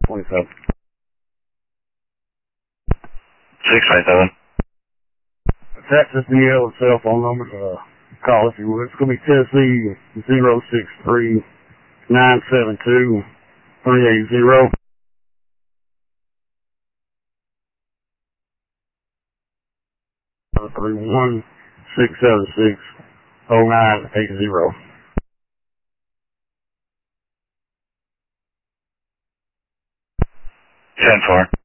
27. 627. Text us the cell phone number to call if you would. It's going to be Tennessee 063 972 380. Three 1-676-0980. 10-4.